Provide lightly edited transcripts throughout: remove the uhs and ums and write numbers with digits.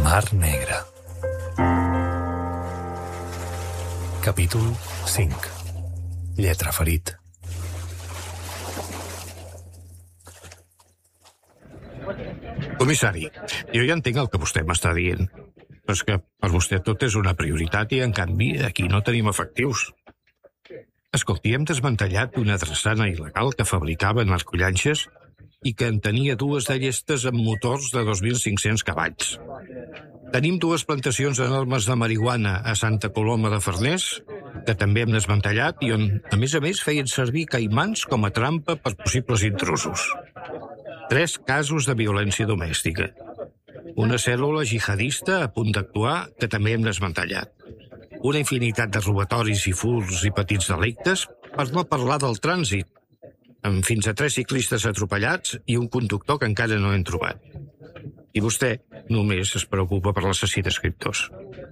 Mar Negra. Capítol 5. Lletraferit. Comissari, jo ja entenc el que vostè m'està dient, però és que per vostè tot és una prioritat i, en canvi, aquí no tenim efectius. Escolti, hem desmantellat una drassana il·legal que fabricava narcollanxes i que en tenia dues de llestes amb motors de 2.500 cavalls. Tenim dues plantacions enormes de marihuana a Santa Coloma de Farners, que també hem desmantellat i on, a més, feien servir caimans com a trampa per possibles intrusos. 3 casos de violència domèstica. Una cèl·lula jihadista a punt d'actuar, que també hem desmantellat. Una infinitat de robatoris i furts i petits delictes, per no parlar del trànsit, amb fins a 3 ciclistes atropellats i un conductor que encara no hem trobat. I vostè només es preocupa per l'assassí d'escriptors.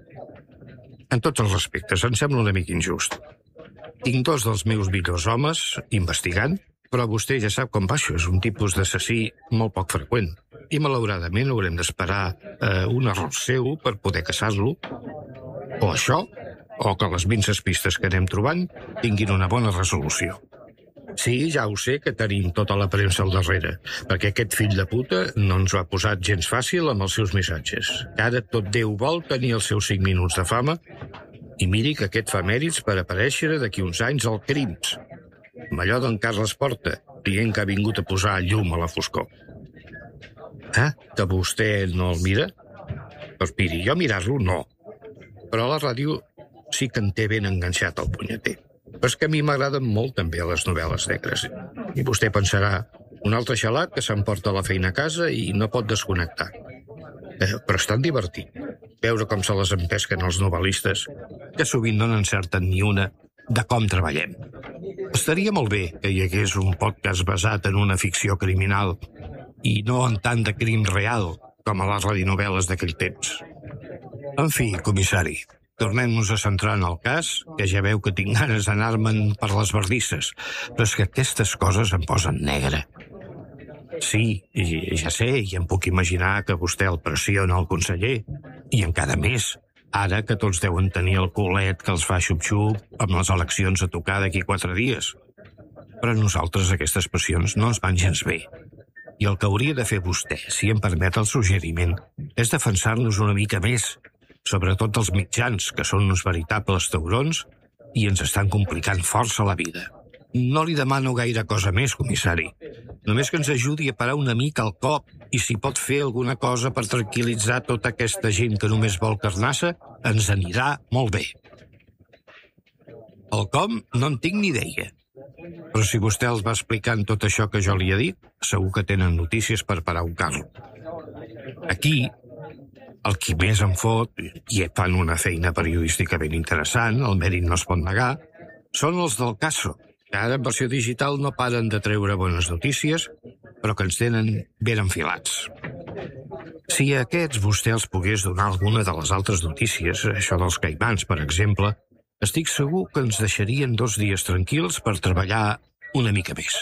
En tots els respectes, em sembla una mica injust. Tinc 2 dels meus millors homes investigant, però vostè ja sap com va això, és un tipus d'assassí molt poc freqüent. I malauradament haurem d'esperar un error seu per poder caçar-lo. O això, o que les minces pistes que anem trobant tinguin una bona resolució. Sí, ja ho sé que tenim tota la premsa al darrere, perquè aquest fill de puta no ens ho ha posat gens fàcil amb els seus missatges. Que ara tot Déu vol tenir els seus 5 minuts de fama, i miri que aquest fa mèrits per aparèixer d'aquí uns anys al Crims, amb allò d'en Carles Porta, dient que ha vingut a posar llum a la foscor. Que vostè no el mira? Doncs miri, jo mirar-lo no. Però a la ràdio sí que en té ben enganxat el punyeter. Però és que a mi m'agraden molt també les novel·les negres. I vostè pensarà, un altre xalat que s'emporta la feina a casa i no pot desconnectar. Però és tan divertit veure com se les empesquen els novel·listes, que sovint no n'encerten ni una de com treballem. Estaria molt bé que hi hagués un podcast basat en una ficció criminal i no en tant de crim real com a les radionovel·les d'aquell temps. En fi, comissari, tornem-nos a centrar en el cas, que ja veu que tinc ganes d'anar-me'n per les bardisses, però és que aquestes coses em posen negre. Sí, ja sé, i em puc imaginar que vostè el pressiona el conseller, i encara més, ara que tots deuen tenir el culet que els fa xup-xup amb les eleccions a tocar d'aquí 4 dies. Però a nosaltres aquestes pressions no ens van gens bé. I el que hauria de fer vostè, si em permet el suggeriment, és defensar-nos una mica més, sobretot els mitjans, que són uns veritables taurons i ens estan complicant força la vida. No li demano gaire cosa més, comissari. Només que ens ajudi a parar una mica el cop i si pot fer alguna cosa per tranquil·litzar tota aquesta gent que només vol carnassa, ens anirà molt bé. El com no en tinc ni idea. Però si vostè els va explicant tot això que jo li he dit, segur que tenen notícies per parar un carro. Aquí, el qui més en fot, i fan una feina periodística ben interessant, el mèrit no es pot negar, són els del Caso, que ara en versió digital no paren de treure bones notícies, però que ens tenen ben enfilats. Si a aquests vostè els pogués donar alguna de les altres notícies, això dels caimans, per exemple, estic segur que ens deixarien 2 dies tranquils per treballar una mica més.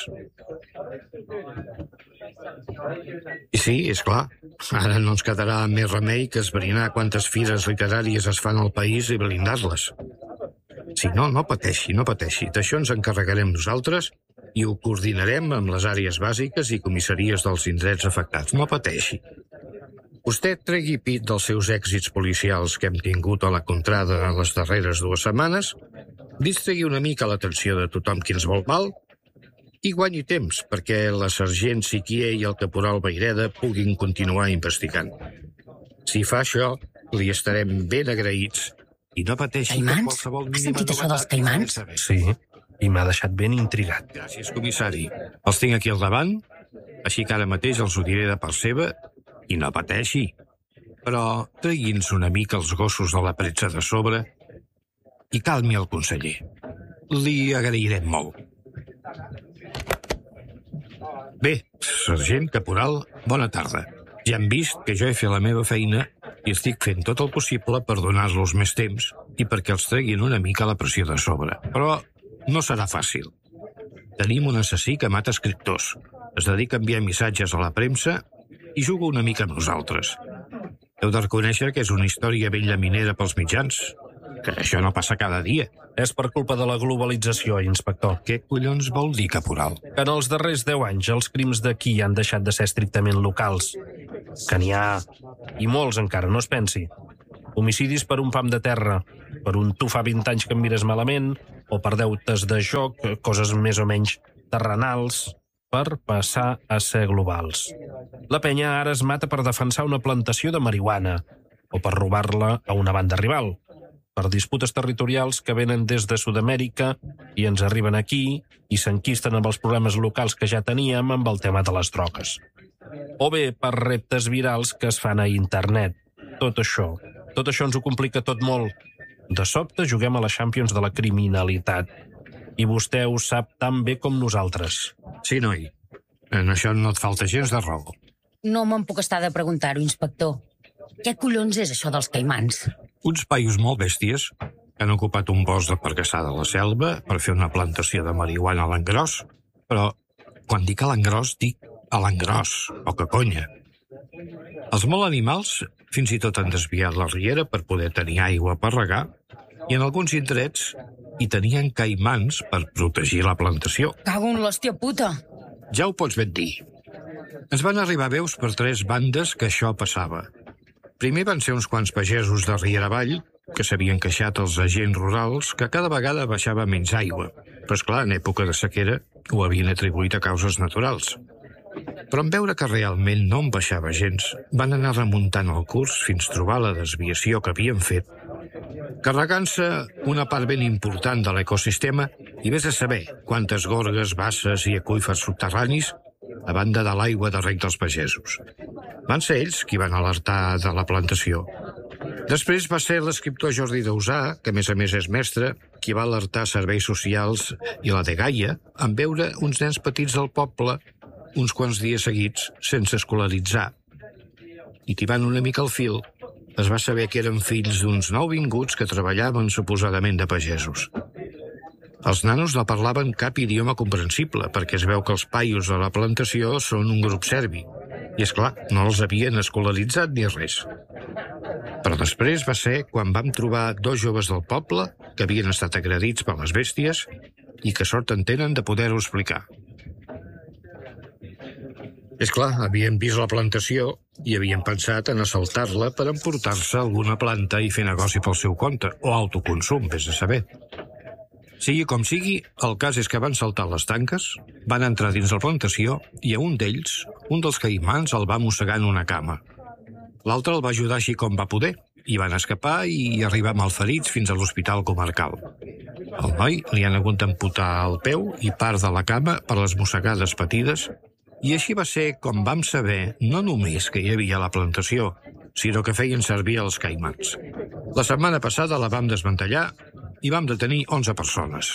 I sí, és clar, ara no ens quedarà més remei que esbrinar quantes fires literàries es fan al país i blindar-les. Si no, no pateixi, d'això ens encarregarem nosaltres i ho coordinarem amb les àrees bàsiques i comissaries dels indrets afectats. No pateixi. Vostè tregui pit dels seus èxits policials que hem tingut a la contrada en les darreres 2 setmanes, distregui una mica l'atenció de tothom qui ens vol mal i guanyi temps perquè la sergent Siquier i el caporal Vaireda puguin continuar investigant. Si fa això, li estarem ben agraïts i no pateixi que qualsevol mínima... Has sentit això dels caimans? Sí, i m'ha deixat ben intrigat. Gràcies, comissari. Els tinc aquí al davant, així que ara mateix els ho diré de part seva i no pateixi. Però tregui'ns una mica els gossos de la premsa de sobre i calmi el conseller. Li agrairem molt. Bé, sergent, caporal, bona tarda. Ja han vist que jo he fet la meva feina i estic fent tot el possible per donar-los més temps i perquè els treguin una mica la pressió de sobre. Però no serà fàcil. Tenim un assassí que mata escriptors, es dedica a enviar missatges a la premsa i juga una mica amb nosaltres. Heu de reconèixer que és una història ben llaminera pels mitjans, que això no passa cada dia. És per culpa de la globalització, inspector. Què collons vol dir, caporal? Que en els darrers 10 anys els crims d'aquí han deixat de ser estrictament locals. Que n'hi ha, i molts encara, no es pensi. Homicidis per un pam de terra, per un tu fa 20 anys que em mires malament, o per deutes de joc, coses més o menys terrenals, per passar a ser globals. La penya ara es mata per defensar una plantació de marihuana, o per robar-la a una banda rival, per disputes territorials que venen des de Sud-amèrica i ens arriben aquí i s'enquisten amb els problemes locals que ja teníem amb el tema de les drogues. O bé per reptes virals que es fan a internet. Tot això ens ho complica tot molt. De sobte juguem a la Champions de la criminalitat. I vostè ho sap tan bé com nosaltres. Sí, noi. En això no et falta gens de raó. No me'n puc estar de preguntar-ho, inspector. Què collons és això dels caimans? Uns paios molt bèsties que han ocupat un bosc per caçar de la selva per fer una plantació de marihuana a l'engròs, però quan dic a l'engròs, dic a l'engròs, poca conya. Els molt animals fins i tot han desviat la riera per poder tenir aigua per regar i en alguns indrets hi tenien caimans per protegir la plantació. Cago en l'hòstia puta! Ja ho pots ben dir. Ens van arribar veus per 3 bandes que això passava. Primer van ser uns quants pagesos de riera avall que s'havien queixat als agents rurals que cada vegada baixava menys aigua. Però, esclar, en època de sequera ho havien atribuït a causes naturals. Però en veure que realment no en baixava gens, van anar remuntant el curs fins trobar la desviació que havien fet, carregant-se una part ben important de l'ecosistema i vés a saber quantes gorgues, basses i aqüífers subterranis a banda de l'aigua de rec dels pagesos. Van ser ells qui van alertar de la plantació. Després va ser l'escriptor Jordi Dausà, que a més és mestre, qui va alertar serveis socials i la dgaia en veure uns nens petits del poble uns quants dies seguits sense escolaritzar. I tibant una mica el fil, es va saber que eren fills d'uns nouvinguts que treballaven suposadament de pagesos. Els nanos no parlaven cap idioma comprensible, perquè es veu que els paios de la plantació són un grup serbi. I, esclar, no els havien escolaritzat ni res. Però després va ser quan vam trobar 2 joves del poble que havien estat agredits per les bèsties i que sort en tenen de poder-ho explicar. És clar, havien vist la plantació i havien pensat en assaltar-la per emportar-se alguna planta i fer negoci pel seu compte, o autoconsum, vés a saber. Sigui com sigui, el cas és que van saltar les tanques, van entrar dins la plantació i a un d'ells, un dels caimans, el va mossegar en una cama. L'altre el va ajudar així com va poder, i van escapar i arribar malferits fins a l'hospital comarcal. Al noi li han hagut d'amputar el peu i part de la cama per les mossegades patides, i així va ser com vam saber no només que hi havia la plantació, sinó que feien servir els caimans. La setmana passada la vam desmantellar i vam detenir 11 persones.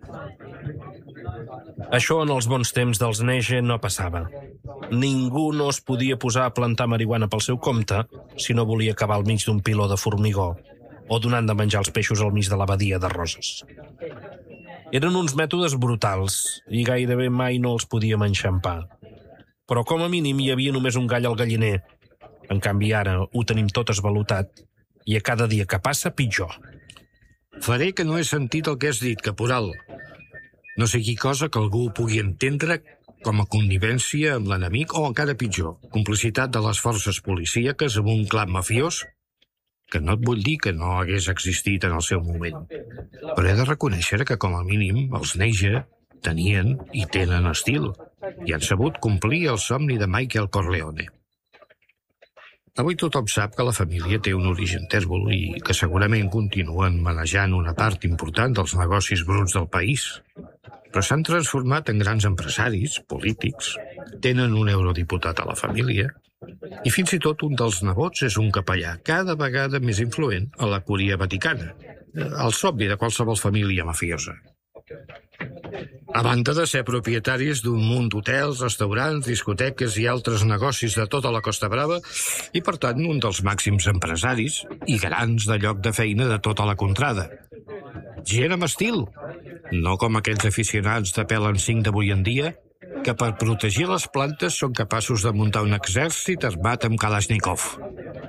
Això en els bons temps dels Nege no passava. Ningú no es podia posar a plantar marihuana pel seu compte si no volia acabar al mig d'un piló de formigó o donant de menjar els peixos al mig de la badia de Roses. Eren uns mètodes brutals i gairebé mai no els podíem enxampar. Però com a mínim hi havia només un gall al galliner. En canvi ara ho tenim tot esvalotat i a cada dia que passa pitjor. Faré que no he sentit el que has dit, caporal. No sigui cosa que algú pugui entendre com a connivència amb l'enemic o encara pitjor, complicitat de les forces policíaques amb un clan mafiós que no et vull dir que no hagués existit en el seu moment. Però he de reconèixer que com a mínim els Nege tenien i tenen estil i han sabut complir el somni de Michael Corleone. Avui tothom sap que la família té un origen tèrbol i que segurament continuen manejant una part important dels negocis bruts del país. Però s'han transformat en grans empresaris, polítics, tenen un eurodiputat a la família i fins i tot un dels nebots és un capellà cada vegada més influent a la Curia Vaticana, el somni de qualsevol família mafiosa. A banda de ser propietaris d'un munt d'hotels, restaurants, discoteques i altres negocis de tota la Costa Brava i, per tant, un dels màxims empresaris i grans de lloc de feina de tota la contrada. Gent amb estil, no com aquells aficionats de pèl en cinc d'avui en dia que per protegir les plantes són capaços de muntar un exèrcit armat amb Kalashnikov.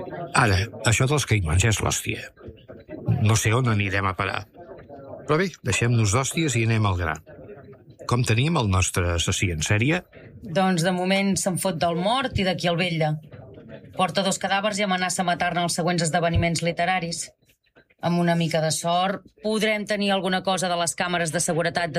Ara, això dels caimans ja és l'hòstia. No sé on anirem a parar. Però bé, deixem-nos d'hòsties i anem al gra. Com tenim el nostre assassí en sèrie? Doncs de moment se'n fot del mort i d'aquí al vetlla. Porta 2 cadàvers i amenaça matar-ne els següents esdeveniments literaris. Amb una mica de sort, podrem tenir alguna cosa de les càmeres de seguretat